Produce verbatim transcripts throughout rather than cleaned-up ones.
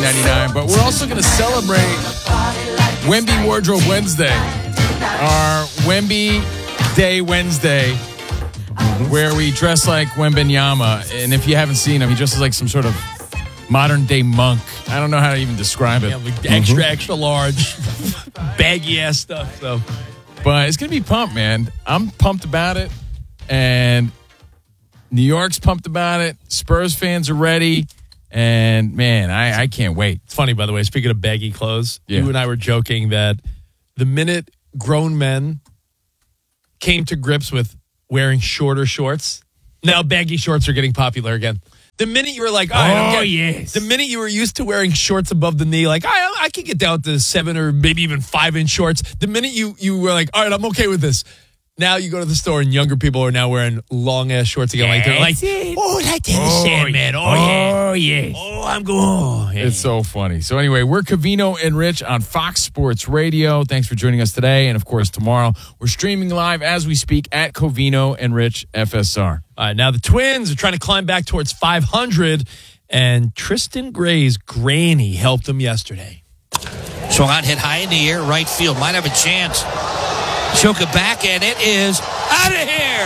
ninety-nine. But we're also going to celebrate Wemby Wardrobe Wednesday, our Wemby Day Wednesday, where we dress like Wembanyama. And if you haven't seen him, he dresses like some sort of modern day monk. I don't know how to even describe it. Yeah, like extra, mm-hmm. extra large, baggy ass stuff. So, but it's gonna be pumped, man. I'm pumped about it, and New York's pumped about it. Spurs fans are ready, and man, I, I can't wait. It's funny, by the way. Speaking of baggy clothes, yeah. you and I were joking that the minute grown men came to grips with wearing shorter shorts, now baggy shorts are getting popular again. The minute you were like, all right, oh, I'm getting, yes. The minute you were used to wearing shorts above the knee, like, I, I can get down to seven or maybe even five inch shorts. The minute you, you were like, all right, I'm okay with this. Now you go to the store and younger people are now wearing long ass shorts again. Like they're like, oh, like the oh, Sandman. Oh, yeah. Oh, yes. Oh, I'm going. Oh, yeah. It's so funny. So anyway, we're Covino and Rich on Fox Sports Radio. Thanks for joining us today. And of course, tomorrow we're streaming live as we speak at Covino and Rich F S R. All right, now the Twins are trying to climb back towards five hundred, and Tristan Gray's granny helped them yesterday. Swung on, hit high in the air, right field. Might have a chance. Choke it back, and it is out of here.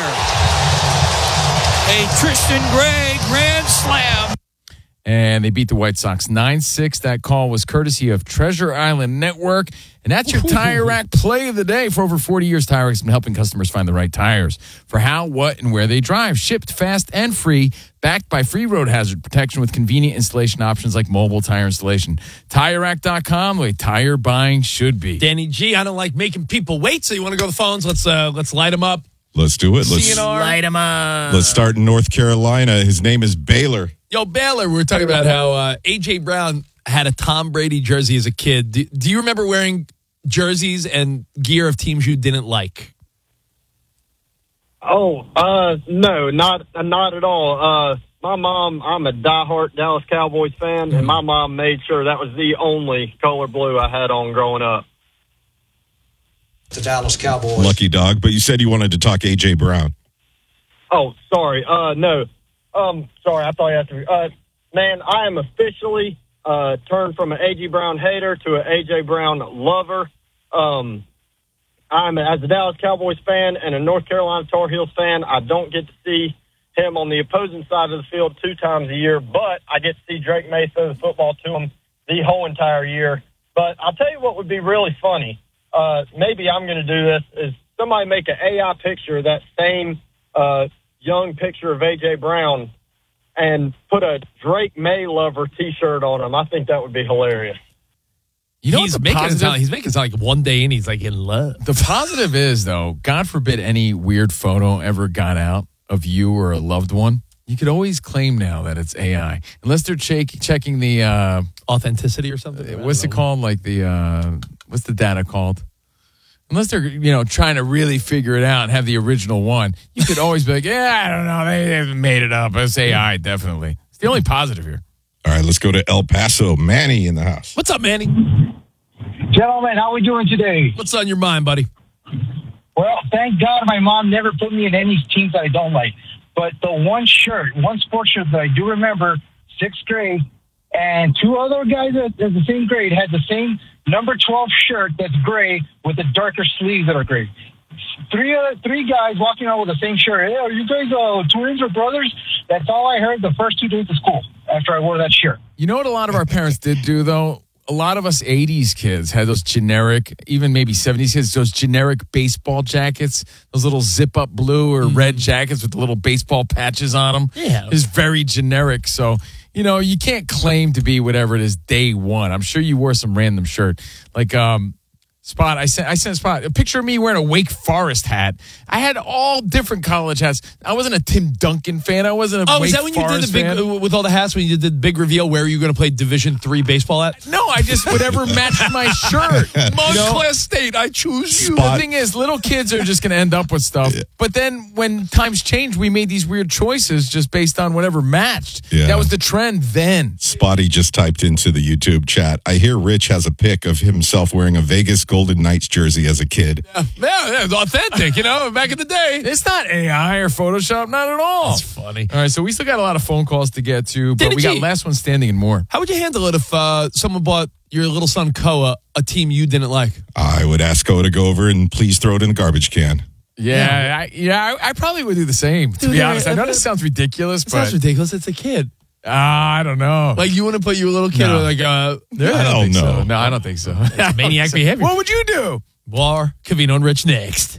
A Tristan Gray grand slam. And they beat the White Sox nine six. That call was courtesy of Treasure Island Network. And that's your Tire Rack play of the day. For over forty years, Tire Rack has been helping customers find the right tires for how, what, and where they drive. Shipped fast and free, backed by free road hazard protection with convenient installation options like mobile tire installation. Tire Rack dot com, the way tire buying should be. Danny G, I don't like making people wait, so you want to go to the phones? Let's uh, let's light them up. Let's do it. Let's C N R. Light them up. Let's start in North Carolina. His name is Baylor. Yo, Baylor, we were talking about how uh, A J. Brown had a Tom Brady jersey as a kid. Do, do you remember wearing jerseys and gear of teams you didn't like? Oh, uh, no, not not at all. Uh, my mom, I'm a diehard Dallas Cowboys fan, and my mom made sure that was the only color blue I had on growing up. The Dallas Cowboys. Lucky dog, but you said you wanted to talk A J. Brown. Oh, sorry. Uh, no. Um, sorry, I thought you had to. Uh, man, I am officially uh, turned from an A J. Brown hater to an A J. Brown lover. Um, I'm as a Dallas Cowboys fan and a North Carolina Tar Heels fan. I don't get to see him on the opposing side of the field two times a year, but I get to see Drake May throw the football to him the whole entire year. But I'll tell you what would be really funny. Uh, maybe I'm going to do this is somebody make an A I picture of that same uh, young picture of A J. Brown and put a Drake May lover T-shirt on him. I think that would be hilarious. You know, he's making, it sound, he's making it sound like one day and he's like in love. The positive is, though, God forbid any weird photo ever got out of you or a loved one. You could always claim now that it's A I. Unless they're check, checking the... Uh, authenticity or something? What's it called? Like the... Uh, what's the data called? Unless they're, you know, trying to really figure it out and have the original one. You could always be like, yeah, I don't know. They haven't made it up. It's A I, definitely. It's the only positive here. All right, let's go to El Paso. Manny in the house. What's up, Manny? Gentlemen, how are we doing today? What's on your mind, buddy? Well, thank God my mom never put me in any teams that I don't like. But the one shirt, one sports shirt that I do remember, sixth grade, and two other guys at the same grade had the same number twelve shirt that's gray with the darker sleeves that are gray. Three uh, three guys walking around with the same shirt. Hey, are you guys uh, twins or brothers? That's all I heard the first two days of school after I wore that shirt. You know what a lot of our parents did do, though? A lot of us eighties kids had those generic, even maybe seventies kids, those generic baseball jackets, those little zip-up blue or mm-hmm. red jackets with the little baseball patches on them. Yeah. It's very generic. So, you know, you can't claim to be whatever it is day one. I'm sure you wore some random shirt. Like, um, Spot, I sent I sent Spot a picture of me wearing a Wake Forest hat. I had all different college hats. I wasn't a Tim Duncan fan. I wasn't a oh, Wake is that when Forest you did the big fan. with all the hats? When you did the big reveal, where are you going to play Division three baseball at? No, I just whatever matched my shirt. Montclair State, I choose you. Spot. The thing is, little kids are just going to end up with stuff. Yeah. But then when times changed, we made these weird choices just based on whatever matched. Yeah. That was the trend then. Spotty just typed into the YouTube chat. I hear Rich has a pic of himself wearing a Vegas Golden Golden Knights jersey as a kid. Yeah, yeah, it was authentic, you know, back in the day. It's not A I or Photoshop, not at all. That's funny. All right, so we still got a lot of phone calls to get to, but Didn't we got you- last one standing and more. How would you handle it if uh, someone bought your little son Koa a team you didn't like? I would ask Ko to go over and please throw it in the garbage can. Yeah, I, yeah, I, I probably would do the same, to Dude, be yeah, honest. I know it- this sounds ridiculous, It but sounds ridiculous. It's a kid. uh, I don't know. Like, you want to put your little kid No. with, like, uh, I don't Hell think no. so. No, I don't think so. maniac behavior. What would you do? War, Cavino and Rich next.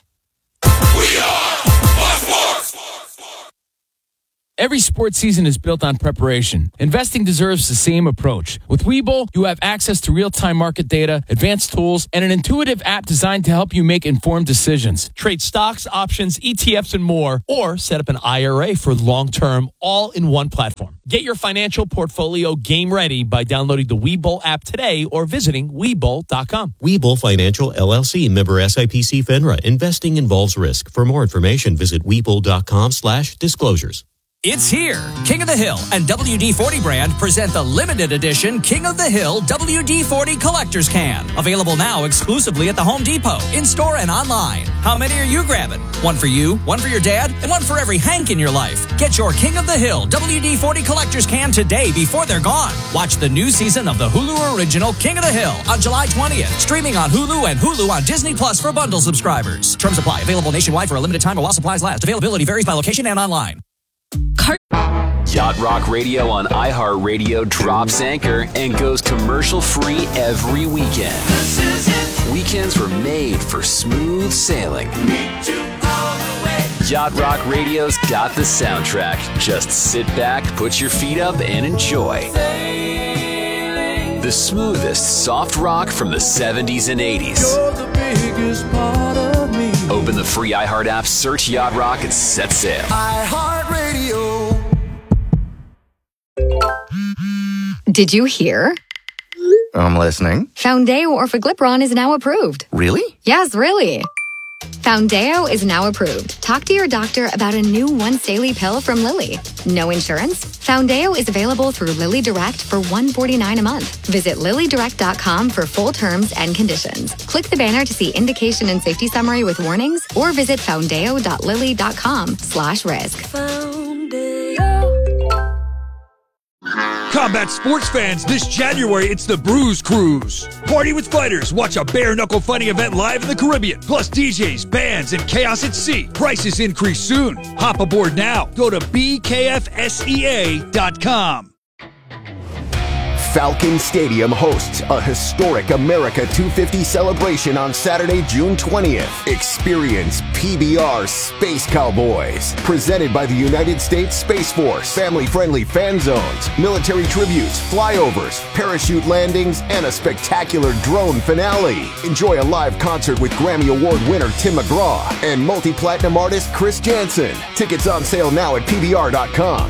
Every sports season is built on preparation. Investing deserves the same approach. With Webull, you have access to real-time market data, advanced tools, and an intuitive app designed to help you make informed decisions. Trade stocks, options, E T Fs, and more, or set up an I R A for long-term, all in one platform. Get your financial portfolio game ready by downloading the Webull app today or visiting Webull dot com. Webull Financial, L L C, member S I P C FINRA. Investing involves risk. For more information, visit Webull dot com slash disclosures. It's here. King of the Hill and W D forty brand present the limited edition King of the Hill W D forty Collector's Can. Available now exclusively at the Home Depot, in-store and online. How many are you grabbing? One for you, one for your dad, and one for every Hank in your life. Get your King of the Hill W D forty Collector's Can today before they're gone. Watch the new season of the Hulu original King of the Hill on July twentieth. Streaming on Hulu and Hulu on Disney Plus for bundle subscribers. Terms apply. Available nationwide for a limited time while supplies last. Availability varies by location and online. Yacht Rock Radio on iHeartRadio drops anchor and goes commercial-free every weekend. Weekends were made for smooth sailing. Yacht Rock Radio's got the soundtrack. Just sit back, put your feet up, and enjoy. The smoothest soft rock from the seventies and eighties. Open the free iHeart app, search Yacht Rock, and set sail. iHeartRadio. Did you hear? I'm listening. Foundeo Orforglipron is now approved. Really? Yes, really. Foundeo is now approved. Talk to your doctor about a new once-daily pill from Lilly. No insurance? Foundeo is available through Lilly Direct for one hundred forty-nine dollars a month. Visit lilly direct dot com for full terms and conditions. Click the banner to see indication and safety summary with warnings, or visit foundeo dot lilly dot com slash risk. Combat sports fans, this January it's the Bruise Cruise. Party with fighters, watch a bare-knuckle fighting event live in the Caribbean. Plus D Js, bands, and chaos at sea. Prices increase soon. Hop aboard now. Go to b k f s e a dot com. Falcon Stadium hosts a historic America two fifty celebration on Saturday, June twentieth. Experience P B R Space Cowboys, presented by the United States Space Force. Family-friendly fan zones, military tributes, flyovers, parachute landings, and a spectacular drone finale. Enjoy a live concert with Grammy Award winner Tim McGraw and multi-platinum artist Chris Jansen. Tickets on sale now at P B R dot com.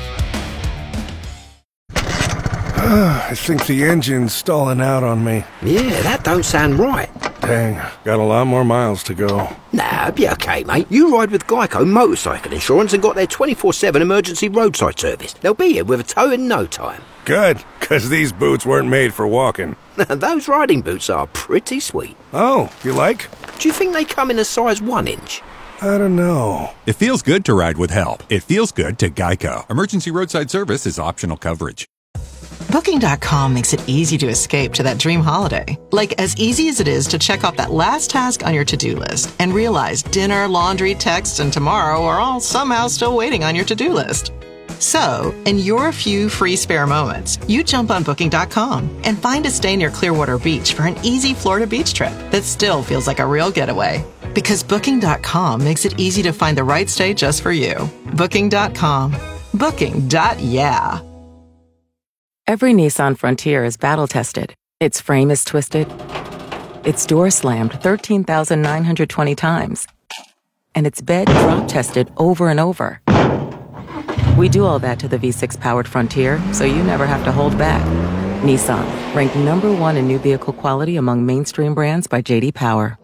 I think the engine's stalling out on me. Yeah, that don't sound right. Dang, got a lot more miles to go. Nah, be okay, mate. You ride with Geico Motorcycle Insurance and got their twenty-four seven emergency roadside service. They'll be here with a tow in no time. Good, because these boots weren't made for walking. Those riding boots are pretty sweet. Oh, you like? Do you think they come in a size one inch? I don't know. It feels good to ride with help. It feels good to Geico. Emergency roadside service is optional coverage. Booking dot com makes it easy to escape to that dream holiday. Like as easy as it is to check off that last task on your to-do list and realize dinner, laundry, texts, and tomorrow are all somehow still waiting on your to-do list. So, in your few free spare moments, you jump on Booking dot com and find a stay near Clearwater Beach for an easy Florida beach trip that still feels like a real getaway. Because Booking dot com makes it easy to find the right stay just for you. Booking dot com. Booking. Yeah. Every Nissan Frontier is battle-tested. Its frame is twisted. Its door slammed thirteen thousand nine hundred twenty times. And its bed drop-tested over and over. We do all that to the V six powered Frontier, so you never have to hold back. Nissan, ranked number one in new vehicle quality among mainstream brands by J D Power.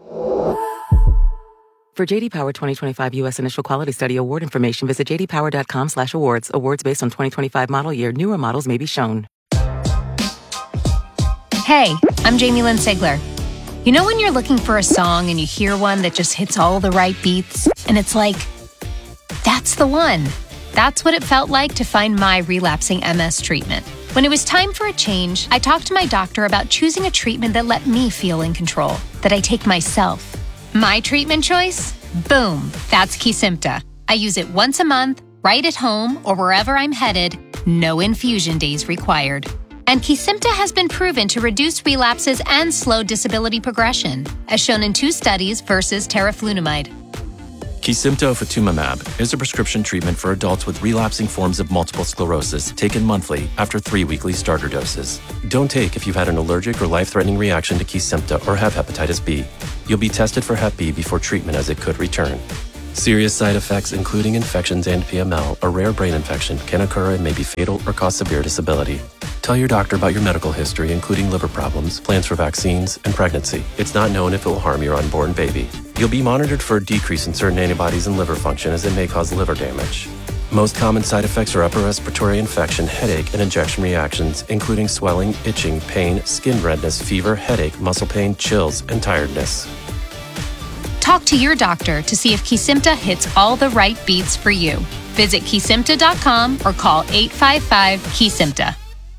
For J D Power twenty twenty-five U S Initial Quality Study Award information, visit j d power dot com slash awards. Awards based on twenty twenty-five model year. Newer models may be shown. Hey, I'm Jamie Lynn Sigler. You know when you're looking for a song and you hear one that just hits all the right beats? And it's like, that's the one. That's what it felt like to find my relapsing M S treatment. When it was time for a change, I talked to my doctor about choosing a treatment that let me feel in control, that I take myself. My treatment choice? Boom, that's Kesimpta. I use it once a month, right at home or wherever I'm headed, no infusion days required. And Kesimpta has been proven to reduce relapses and slow disability progression, as shown in two studies versus teriflunomide. Kesimpta ofatumumab is a prescription treatment for adults with relapsing forms of multiple sclerosis taken monthly after three weekly starter doses. Don't take if you've had an allergic or life-threatening reaction to Kesimpta or have hepatitis B. You'll be tested for hep B before treatment as it could return. Serious side effects, including infections and P M L, a rare brain infection, can occur and may be fatal or cause severe disability. Tell your doctor about your medical history, including liver problems, plans for vaccines, and pregnancy. It's not known if it will harm your unborn baby. You'll be monitored for a decrease in certain antibodies and liver function, as it may cause liver damage. Most common side effects are upper respiratory infection, headache, and injection reactions, including swelling, itching, pain, skin redness, fever, headache, muscle pain, chills, and tiredness. Talk to your doctor to see if Kesimpta hits all the right beats for you. Visit Kesimpta dot com or call eight five five Kesimpta.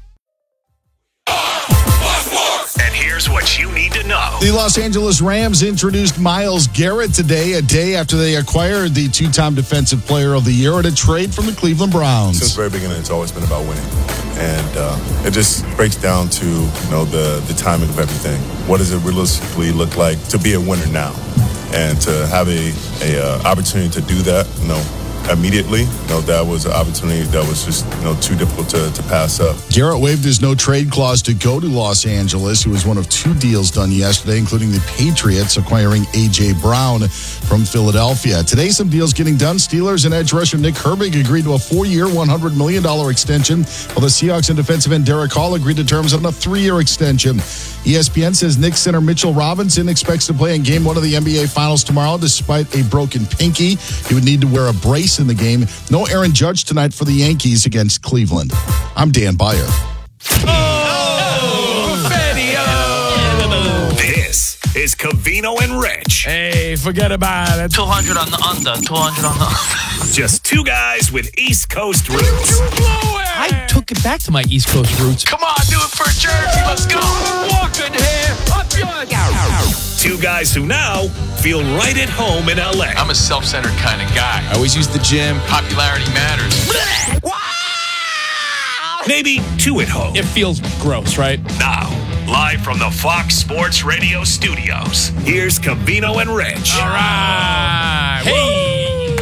And here's what you need to know. The Los Angeles Rams introduced Myles Garrett today, a day after they acquired the two-time Defensive Player of the Year at a trade from the Cleveland Browns. Since the very beginning, it's always been about winning. And uh, it just breaks down to, you know, the, the timing of everything. What does it realistically look like to be a winner now? And to have a, a uh, opportunity to do that, you know, immediately, you know, that was an opportunity that was just, you know, too difficult to, to pass up. Garrett waived his no-trade clause to go to Los Angeles. He was one of two deals done yesterday, including the Patriots acquiring A J. Brown from Philadelphia. Today, some deals getting done. Steelers and edge rusher Nick Herbig agreed to a four-year, one hundred million dollars extension, while the Seahawks and defensive end Derek Hall agreed to terms on a three-year extension. E S P N says Knicks center Mitchell Robinson expects to play in game one of the N B A Finals tomorrow despite a broken pinky. He would need to wear a brace in the game. No Aaron Judge tonight for the Yankees against Cleveland. I'm Dan Byer. This is Covino and Rich. Hey, forget about it. two hundred on the under, two hundred on the under. Just two guys with East Coast roots. I took it back to my East Coast roots. Come on, do it for Jersey. Let's go. Walking here. Up yours. Two guys who now feel right at home in L A. I'm a self-centered kind of guy. I always use the gym. Popularity matters. Maybe two at home. It feels gross, right? Now, live from the Fox Sports Radio studios, here's Covino and Rich. All right. Hey.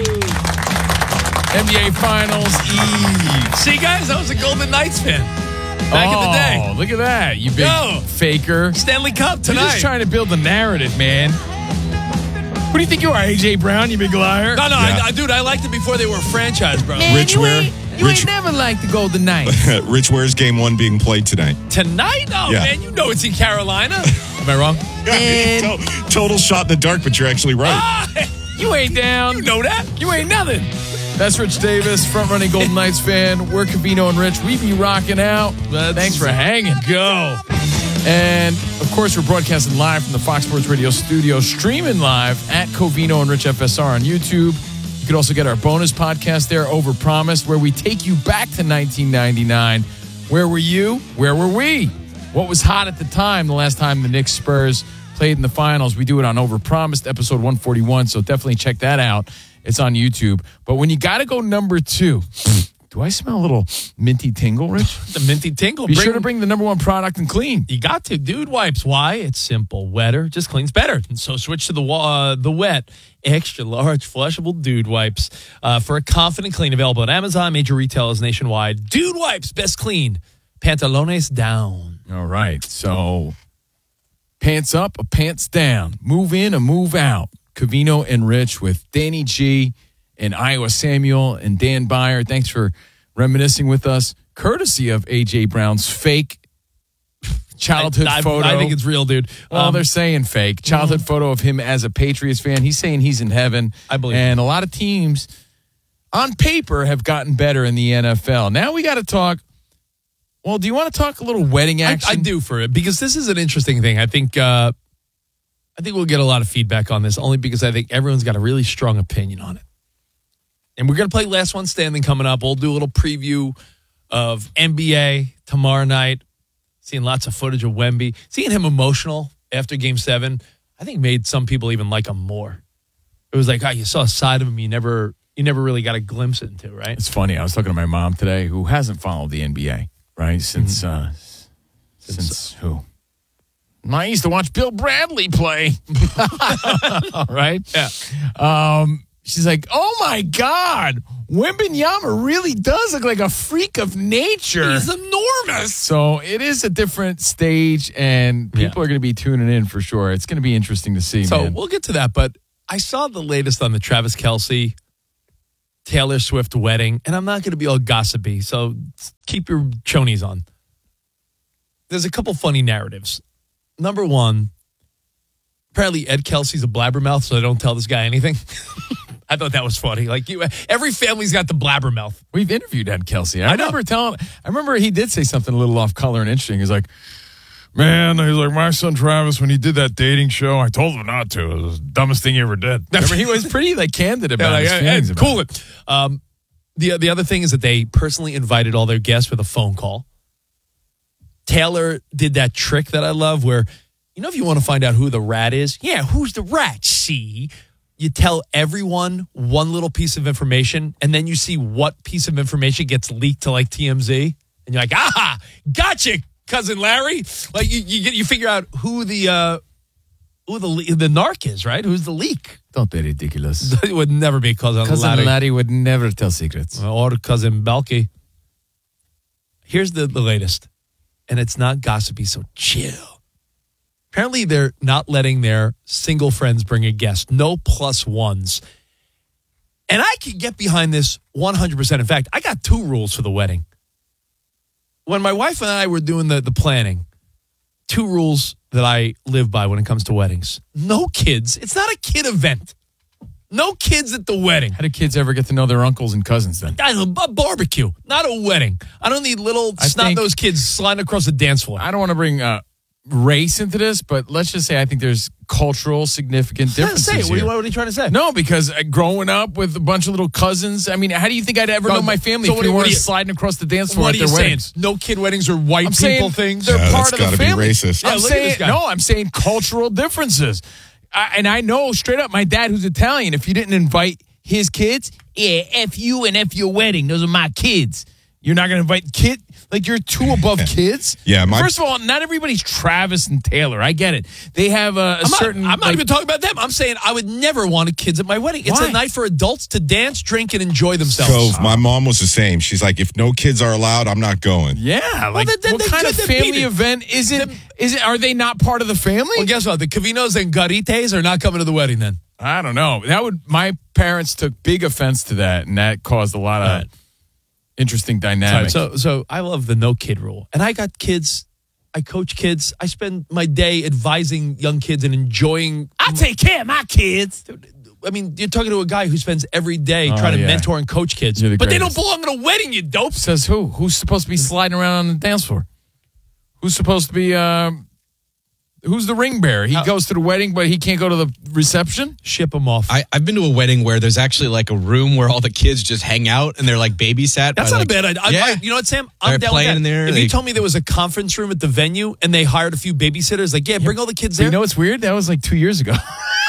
N B A Finals Eve. See, guys, I was a Golden Knights fan back oh, in the day. Look at that, you big Yo. faker. Stanley Cup tonight. You're just trying to build the narrative, man. What do you think you are, A J. Brown, you big liar? No, no, yeah. I, I, dude, I liked it before they were a franchise, bro. Man, Rich you Ware. ain't, you Rich, ain't never liked the Golden Knights. Rich Ware's game one being played tonight. Tonight? Oh, Yeah. man, you know it's in Carolina. Am I wrong? Man. To- total shot in the dark, but you're actually right. Ah, You ain't down. you know that? You ain't nothing. That's Rich Davis, front-running Golden Knights fan. We're Covino and Rich. We be rocking out. Thanks for hanging. Go. And, of course, we're broadcasting live from the Fox Sports Radio studio, streaming live at Covino and Rich F S R on YouTube. You can also get our bonus podcast there, Overpromised, where we take you back to nineteen ninety-nine. Where were you? Where were we? What was hot at the time, the last time the Knicks Spurs played in the finals? We do it on Overpromised, episode one forty-one, so definitely check that out. It's on YouTube. But when you got to go number two, do I smell a little minty tingle, Rich? The minty tingle. Be bring, sure to bring the number one product and clean. You got to. Dude Wipes. Why? It's simple. Wetter just cleans better. And so switch to the uh, the wet, extra large, flushable Dude Wipes uh, for a confident clean. Available on Amazon, major retailers nationwide. Dude Wipes, best clean. Pantalones down. All right. So pants up, or pants down. Move in or move out. Covino and Rich with Danny G and Iowa Samuel and Dan Byer. Thanks for reminiscing with us, courtesy of A J. Brown's fake childhood I, I, photo. I think it's real, dude. Well, Um, they're saying fake. Childhood mm-hmm. photo of him as a Patriots fan. He's saying he's in heaven. I believe And it. a lot of teams on paper have gotten better in the N F L. Now we got to talk. Well, do you want to talk a little wedding action? I, I do for it because this is an interesting thing. I think uh, I think we'll get a lot of feedback on this, only because I think everyone's got a really strong opinion on it. And we're going to play Last One Standing coming up. We'll do a little preview of N B A tomorrow night. Seeing lots of footage of Wemby. Seeing him emotional after Game seven, I think made some people even like him more. It was like, oh, you saw a side of him you never you never really got a glimpse into, right? It's funny. I was talking to my mom today, who hasn't followed the N B A, right? Since, mm-hmm. uh, since, since who? I used to watch Bill Bradley play. Right? Yeah. Um, she's like, oh, my God. Wembanyama really does look like a freak of nature. He's enormous. So it is a different stage, and people Yeah. are going to be tuning in for sure. It's going to be interesting to see, So man. we'll get to that, but I saw the latest on the Travis Kelce, Taylor Swift wedding, and I'm not going to be all gossipy, so keep your chonies on. There's a couple funny narratives. Number one, apparently Ed Kelsey's a blabbermouth, so I don't tell this guy anything. I thought that was funny. Like you, every family's got the blabbermouth. We've interviewed Ed Kelsey. I, I remember telling. I remember he did say something a little off color and interesting. He's like, "Man, he's like my son Travis when he did that dating show. I told him not to. It was the dumbest thing he ever did." Remember, he was pretty like candid about Yeah, like, his hey, feelings. hey, about cool it. Um, the the other thing is that they personally invited all their guests with a phone call. Taylor did that trick that I love where, you know, if you want to find out who the rat is, yeah, who's the rat? See, you tell everyone one little piece of information, and then you see what piece of information gets leaked to like T M Z, and you're like, aha, gotcha, cousin Larry. Like you, you get you figure out who the uh, who the the narc is, right? Who's the leak? Don't be ridiculous. It would never be cousin, Cousin Larry. Larry would never tell secrets. Or cousin Balky. Here's the, the latest. And it's not gossipy, so chill. Apparently, they're not letting their single friends bring a guest. No plus ones. And I can get behind this one hundred percent. In fact, I got two rules for the wedding. When my wife and I were doing the, the planning, two rules that I live by when it comes to weddings. No kids. It's not a kid event. No kids at the wedding. How do kids ever get to know their uncles and cousins then? A, a barbecue, not a wedding. I don't need little snot-nosed kids sliding across the dance floor. I don't want to bring uh, race into this, but let's just say I think there's cultural significant differences Say it. What are, you, here. what are you trying to say? No, because uh, growing up with a bunch of little cousins, I mean, how do you think I'd ever So- know my family so if what we are- what weren't are you- sliding across the dance floor What at are you their saying? weddings? No kid weddings are white I'm people saying things? They're Yeah, part that's of the gotta be family. racist. Yeah, I'm look at this saying guy. no. I'm saying cultural differences, I, and I know straight up. My dad, who's Italian, if you didn't invite his kids, yeah, f you and f your wedding. Those are my kids. You're not going to invite kid like you're two above kids. Yeah, my- First of all, not everybody's Travis and Taylor. I get it. They have a, a I'm not, certain. I'm not like- even talking about them. I'm saying I would never want kids at my wedding. It's Why? a night for adults to dance, drink, and enjoy themselves. So my mom was the same. She's like, if no kids are allowed, I'm not going. Yeah, like then- then what they kind could- of then family Peter- event is it? Is it? Are they not part of the family? Well, guess what? The Cavinos and Garites are not coming to the wedding then. I don't know. That would my parents took big offense to that, and that caused a lot of Right. interesting Sorry, dynamics. So, so I love the no kid rule, and I got kids. I coach kids. I spend my day advising young kids and enjoying. I take care of my kids. I mean, you're talking to a guy who spends every day Oh, trying to yeah. mentor and coach kids, You're the but they don't greatest. belong at a wedding. You dope. Says who? Who's supposed to be sliding around on the dance floor? Who's supposed to be? Um, who's the ring bearer? He goes to the wedding, but he can't go to the reception. Ship him off. I, I've been to a wedding where there's actually like a room where all the kids just hang out and they're like babysat. That's by not like, a bad idea. I- Yeah. I- you know what, Sam? I'm They're down playing with that. in there, If they- you told me there was a conference room at the venue and they hired a few babysitters, like, yeah, bring all the kids But there. you know what's weird? That was like two years ago.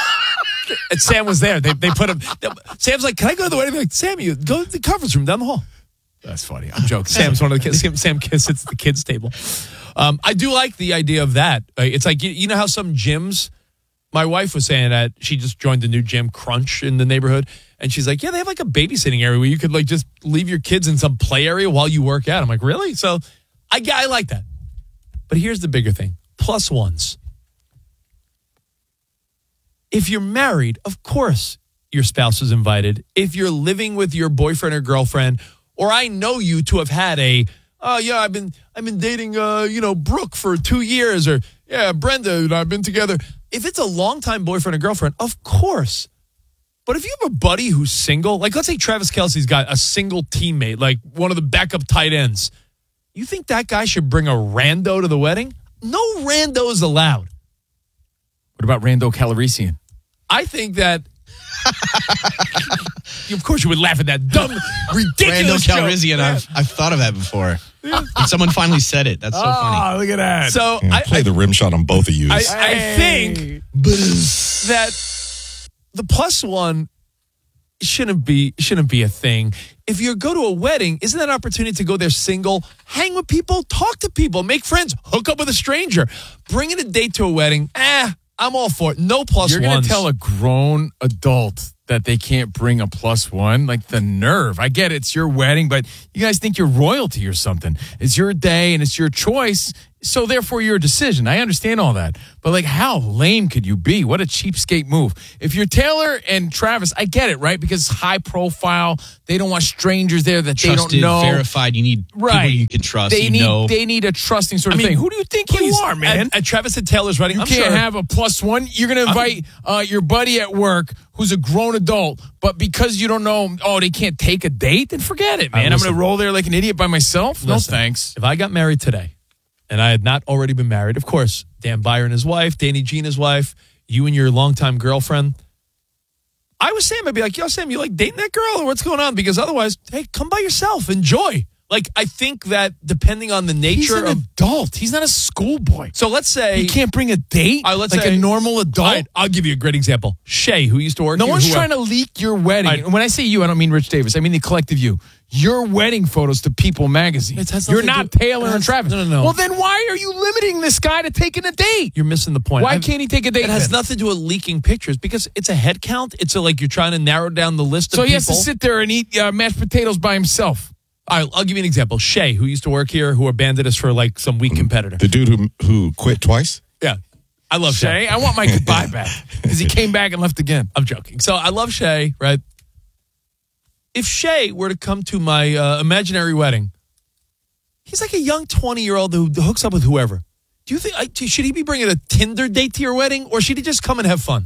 And Sam was there. They they put him. Sam's like, "Can I go to the wedding?" They're like, Sam, you go to the conference room down the hall. That's funny. I'm joking. Sam's one of the kids. Sam, Sam sits at the kids' table. Um, I do like the idea of that. Uh, It's like you, you know how some gyms. My wife was saying that she just joined the new gym, Crunch, in the neighborhood, and she's like, "Yeah, they have like a babysitting area where you could like just leave your kids in some play area while you work out." I'm like, "Really?" So, I I like that. But here's the bigger thing: plus ones. If you're married, of course your spouse is invited. If you're living with your boyfriend or girlfriend, or I know you to have had a, oh yeah, I've been I've been dating uh, you know, Brooke for two years, or yeah, Brenda and I've been together. If it's a longtime boyfriend or girlfriend, of course. But if you have a buddy who's single, like let's say Travis Kelce's got a single teammate, like one of the backup tight ends, you think that guy should bring a rando to the wedding? No randos allowed. What about Rando Calrissian? I think that. Of course, you would laugh at that dumb, ridiculous Rando Calrissian. joke. I've, I've thought of that before. And someone finally said it. That's so oh, funny. Look at that. So Yeah, I, play I, the rim shot on both of you. I, I think that the plus one shouldn't be shouldn't be a thing. If you go to a wedding, isn't that an opportunity to go there single, hang with people, talk to people, make friends, hook up with a stranger, bringing a date to a wedding? Eh, I'm all for it. No plus You're ones. going to tell a grown adult that they can't bring a plus one? Like, the nerve. I get it, it's your wedding, but you guys think you're royalty or something. It's your day and it's your choice, so therefore your decision. I understand all that. But, like, how lame could you be? What a cheapskate move. If you're Taylor and Travis, I get it, right? Because high profile, they don't want strangers there that Trusted, they don't know. verified. You need Right. people you can trust. They you need know. they need a trusting sort I of mean, thing. Who do you think please, you are, man? At, at Travis and Taylor's wedding, You I'm can't sure. have a plus one. You're going to invite uh, your buddy at work who's a grown adult, but because you don't know, oh, they can't take a date, then forget it, man. Uh, I'm listen. going to roll there like an idiot by myself? No, Listen, thanks. If I got married today and I had not already been married, of course, Dan Byer and his wife, Danny G and his wife, you and your longtime girlfriend, I was Sam. I'd be like, yo, Sam, you like dating that girl or what's going on? Because otherwise, hey, come by yourself. Enjoy. Like, I think that depending on the nature He's an of. adult. He's not a schoolboy. So let's say. He can't bring a date All right, let's like say, a normal adult. All right, I'll give you a great example. Shay, who used to work No here, one's who- trying to leak your wedding. All right. And when I say you, I don't mean Rich Davis. I mean the collective you. Your wedding photos to People magazine. It has You're nothing not to do- Taylor it and has- Travis. no, no, no. Well, then why are you limiting this guy to taking a date? You're missing the point. Why I've- can't he take a date? It has then? nothing to do with leaking pictures because it's a head count. It's a, like you're trying to narrow down the list of So people. he has to sit there and eat uh, mashed potatoes by himself. All right, I'll give you an example. Shay, who used to work here, who abandoned us for like some weak competitor. The dude who who quit twice? Yeah. I love Shay. Shay, I want my goodbye back because he came back and left again. I'm joking. So I love Shay, right? If Shay were to come to my uh, imaginary wedding, he's like a young twenty-year-old who hooks up with whoever. Do you think, I- should he be bringing a Tinder date to your wedding or should he just come and have fun?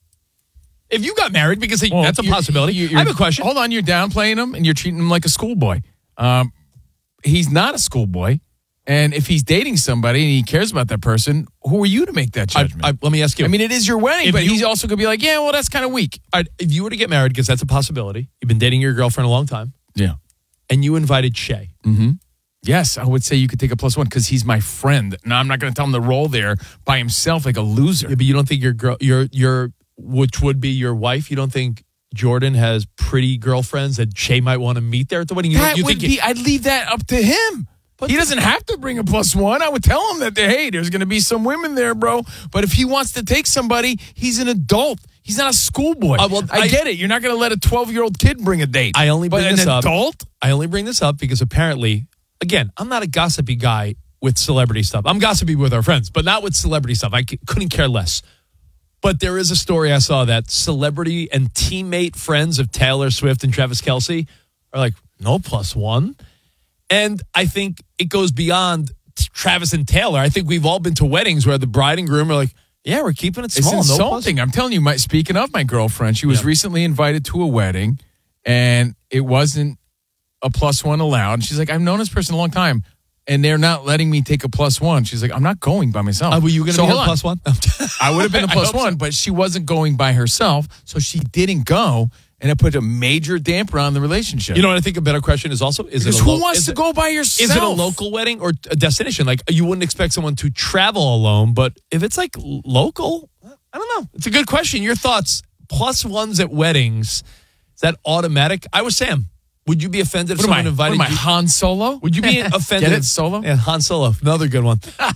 If you got married, because he, Well, that's a you're- possibility. you're- I have a question. Hold on, you're downplaying him and you're treating him like a schoolboy. Um, he's not a schoolboy. And if he's dating somebody and he cares about that person, who are you to make that I, judgment? I, let me ask you. I mean, it is your wedding, If but you- he's also going to be like, yeah, well, that's kind of weak. All right, if you were to get married, because that's a possibility, you've been dating your girlfriend a long time, Yeah. and you invited Shay. Mm-hmm. Yes, I would say you could take a plus one because he's my friend. Now, I'm not going to tell him to roll there by himself like a loser. Yeah, but you don't think your girl, your your which would be your wife, you don't think Jordan has pretty girlfriends that Shay might want to meet there at the wedding? You, That you would think be, I'd leave that up to him. But he the- doesn't have to bring a plus one. I would tell him that, hey, there's going to be some women there, bro. But if he wants to take somebody, he's an adult. He's not a schoolboy. Uh, well, I, I- get it. You're not going to let a twelve-year-old kid bring a date. I only but bring an this up. adult? I only bring this up because apparently, again, I'm not a gossipy guy with celebrity stuff. I'm gossipy with our friends, but not with celebrity stuff. I c- couldn't care less. But there is a story I saw that celebrity and teammate friends of Taylor Swift and Travis Kelce are like, no plus one. And I think it goes beyond Travis and Taylor. I think we've all been to weddings where the bride and groom are like, yeah, we're keeping it It's small. No plus- insulting. I'm telling you, my, speaking of my girlfriend, she was Yeah. recently invited to a wedding, and it wasn't a plus one allowed. And she's like, I've known this person a long time, and they're not letting me take a plus one. She's like, I'm not going by myself. Uh, were you going to So be hold a on. plus one? I would have been a I plus hope so. one, but she wasn't going by herself, so she didn't go, and it put a major damper on the relationship. You know what I think a better question is also? Is Because it a who lo- wants is to it- go by yourself? Is it a local wedding or a destination? Like, you wouldn't expect someone to travel alone, but if it's like l- local, I don't know. It's a good question. Your thoughts? Plus ones at weddings, is that automatic? I was Sam. Would you be offended if What am I? someone invited What am I, you? Han Solo? Would you be offended? Get it, Solo? Yeah, Han Solo. Another good one. Man,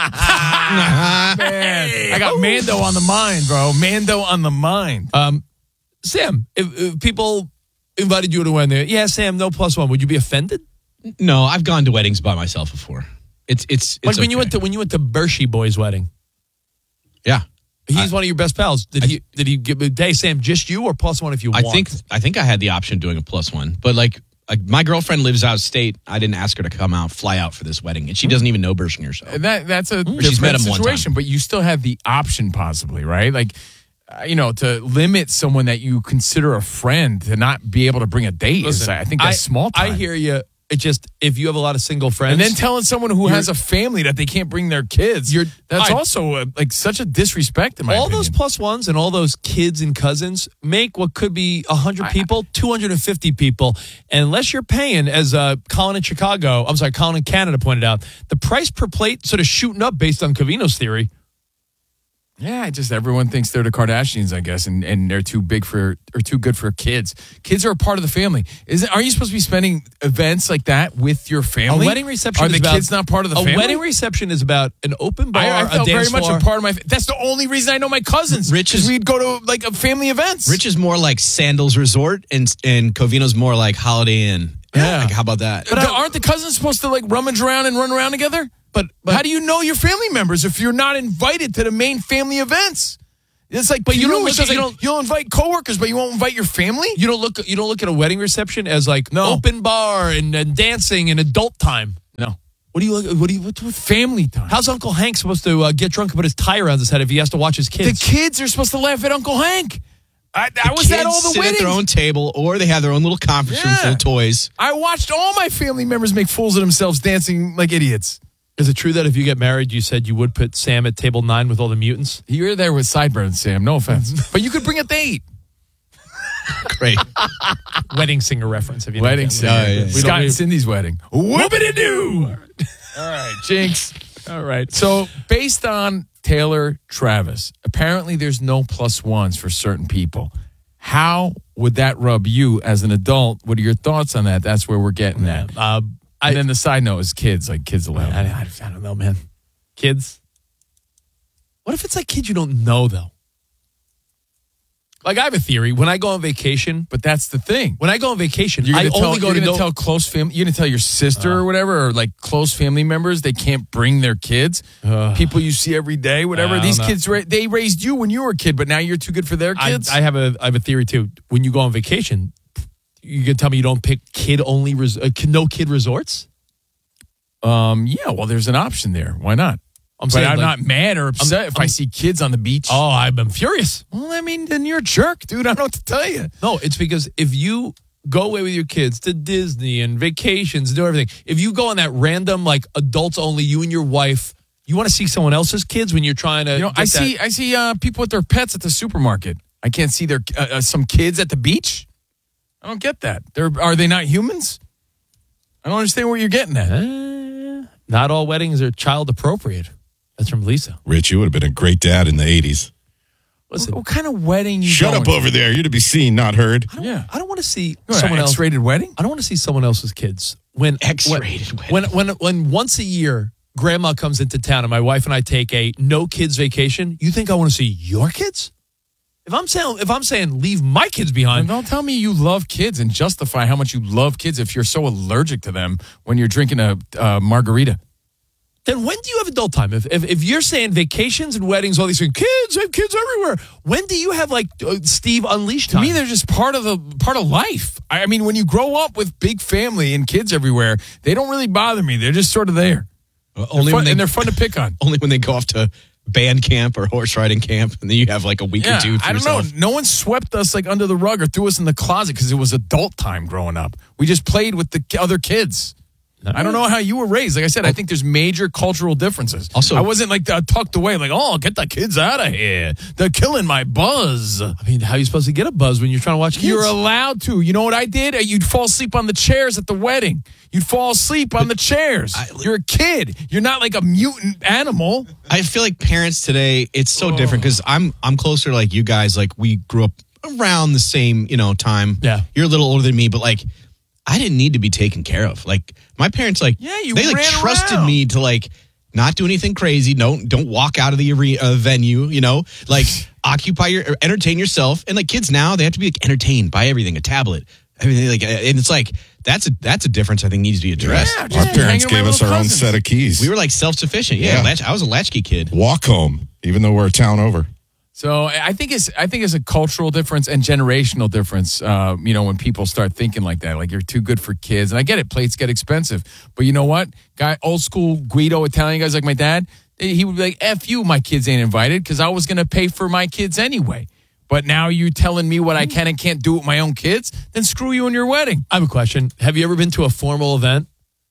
I got Mando on the mind, bro. Mando on the mind. Um, Sam, if, if people invited you to a wedding, yeah, Sam, no plus one. Would you be offended? No, I've gone to weddings by myself before. It's it's, it's Like when okay. you went to when you went to Bershey Boy's wedding. Yeah. He's one of your best pals. Did he? Did he give? Hey, Sam, just you or plus one if you I want? think I think I had the option of doing a plus one, but like, like my girlfriend lives out of state. I didn't ask her to come out, fly out for this wedding, and she doesn't even know Bersheinger. So That that's a She's different met him one situation, time. but you still have the option, possibly, right? Like, uh, you know, to limit someone that you consider a friend to not be able to bring a date. is, Listen, I think that's I, small time. I hear you. It just, if you have a lot of single friends. And then telling someone who has a family that they can't bring their kids, you're, that's I, also a, like such a disrespect in my all opinion. Those plus ones and all those kids and cousins make what could be one hundred I, people, two hundred fifty people. And unless you're paying, as uh, Colin in Chicago, I'm sorry, Colin in Canada pointed out, the price per plate sort of shooting up based on Covino's theory. Yeah, just everyone thinks they're the Kardashians, I guess, and, and they're too big for or too good for kids. Kids are a part of the family. Isn't? Are you supposed to be spending events like that with your family? A wedding reception are is the about, kids not part of the a family? A wedding reception is about an open bar, I, I felt a very dance much floor. a part of my. That's the only reason I know my cousins. Rich is we'd go to like a family events. Rich is more like Sandals Resort, and and Covino's more like Holiday Inn. Yeah, like, how about that? But uh, aren't the cousins supposed to like rummage around and run around together? But, but how do you know your family members if you're not invited to the main family events? It's like, but you don't look. Like, you you don't. You'll invite coworkers, but you won't invite your family. You don't look. You don't look at a wedding reception as like no. open bar and, and dancing and adult time. No. What do you look? What do you? What, what family time? How's Uncle Hank supposed to uh, get drunk and put his tie around his head if he has to watch his kids? The kids are supposed to laugh at Uncle Hank. I, I was at all the sit weddings. At their own table, or they have their own little conference yeah. room full of toys. I watched all my family members make fools of themselves dancing like idiots. Is it true that if you get married, you said you would put Sam at table nine with all the mutants? You're there with sideburns, Sam. No offense. But you could bring a date. Great. Wedding singer reference. If you Wedding singer. Oh, yeah, yeah. Scott and Cindy's wedding. Whoopity-doo. All right, Jinx. All right. So based on Taylor Travis, apparently there's no plus ones for certain people. How would that rub you as an adult? What are your thoughts on that? That's where we're getting yeah. at. Uh, And then the side note is kids, like kids allowed. I, I, I don't know, man. Kids. What if it's like kids you don't know, though? Like, I have a theory. When I go on vacation, but that's the thing. When I go on vacation, you're I tell, only go you're to gonna know- tell close family. You're gonna tell your sister uh, or whatever, or like close family members, they can't bring their kids. Uh, People you see every day, whatever. These know. kids, they raised you when you were a kid, but now you're too good for their kids. I, I have a, I have a theory too. When you go on vacation, you can tell me you don't pick kid only, res- uh, no kid resorts. Um. Yeah. Well, there's an option there. Why not? I'm but saying, I'm like, not mad or upset I'm, if I'm, I see kids on the beach. Oh, I'm, I'm furious. Well, I mean, then you're a jerk, dude. I don't know what to tell you. No, it's because if you go away with your kids to Disney and vacations, do everything. If you go on that random, like adults only, you and your wife, you want to see someone else's kids when you're trying to. You know, I see, that. I see uh, people with their pets at the supermarket. I can't see their uh, uh, some kids at the beach. I don't get that. They're are they not humans? I don't understand what you're getting at. Uh, not all weddings are child appropriate. That's from Lisa. Rich, you would have been a great dad in the eighties. Listen, what, what kind of wedding you Shut going up over to? there. You're to be seen, not heard. I don't, yeah. I don't want to see what, someone an else. X-rated wedding? I don't want to see someone else's kids. When X-rated when, wedding. When, when, when once a year, grandma comes into town and my wife and I take a no kids vacation, you think I want to see your kids? If I'm saying if I'm saying leave my kids behind, well, don't tell me you love kids and justify how much you love kids if you're so allergic to them when you're drinking a uh, margarita. Then when do you have adult time? If, if if you're saying vacations and weddings, all these things, kids, I have kids everywhere. When do you have like uh, Steve Unleashed time? To me, they're just part of the part of life. I, I mean, when you grow up with big family and kids everywhere, they don't really bother me. They're just sort of there. Well, only they're fun, when they, and they're fun to pick on. Only when they go off to band camp or horse riding camp, and then you have like a week yeah, or two. For I don't yourself. know. No one swept us like under the rug or threw us in the closet because it was adult time growing up. We just played with the other kids. No. I don't know how you were raised. Like I said, I think there's major cultural differences. Also, I wasn't like uh, tucked away, like, oh, get the kids out of here. They're killing my buzz. I mean, how are you supposed to get a buzz when you're trying to watch kids? You're allowed to. You know what I did? You'd fall asleep on the chairs at the wedding. You'd fall asleep on the chairs. I, You're a kid. You're not like a mutant animal. I feel like parents today, it's so oh. different because I'm I'm closer to like you guys. Like we grew up around the same, you know, time. Yeah. You're a little older than me, but like I didn't need to be taken care of. Like my parents, like yeah, you they like ran trusted around. me to like not do anything crazy. Don't don't walk out of the arena, uh, venue. You know, like occupy your, entertain yourself. And like kids now, they have to be like entertained by everything, a tablet, everything. Like, and it's like that's a that's a difference I think needs to be addressed. Yeah, our parents gave us our cousins. own set of keys. We were like self sufficient. Yeah, yeah. Latch, I was a latchkey kid. Walk home, even though we're a town over. So I think it's I think it's a cultural difference and generational difference. Uh, you know, when people start thinking like that, like you're too good for kids. And I get it, plates get expensive, but you know what? Guy, old school Guido Italian guys like my dad, he would be like, "F you, my kids ain't invited," because I was going to pay for my kids anyway. But now you telling me what I can and can't do with my own kids? Then screw you and your wedding. I have a question. Have you ever been to a formal event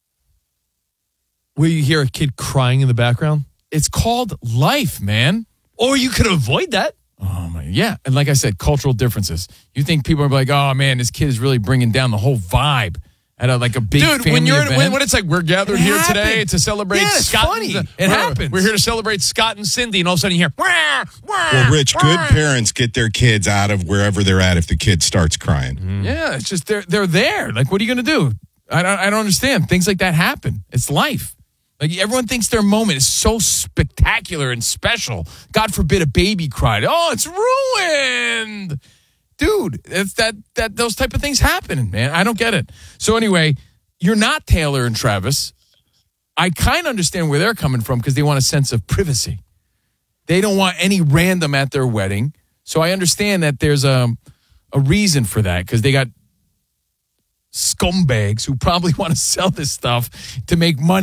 where you hear a kid crying in the background? It's called life, man. Or you could avoid that. Oh, my. Yeah. And like I said, cultural differences. You think people are like, oh, man, this kid is really bringing down the whole vibe at a, like a big Dude, family when you're event. When, when it's like, we're gathered It here happened. today to celebrate Yeah, it's Scott. funny. And, It we're, happens. We're here to celebrate Scott and Cindy. And all of a sudden you hear, wah, wah, Well, Rich, wah. good parents get their kids out of wherever they're at if the kid starts crying. Mm-hmm. Yeah, it's just they're they're there. Like, what are you going to do? I don't I don't understand. Things like that happen. It's life. Like, everyone thinks their moment is so spectacular and special. God forbid a baby cried. Oh, it's ruined, dude. It's that that those type of things happen, man. I don't get it. So anyway, you're not Taylor and Travis. I kind of understand where they're coming from because they want a sense of privacy. They don't want any random at their wedding. So I understand that there's a a reason for that because they got scumbags who probably want to sell this stuff to make money.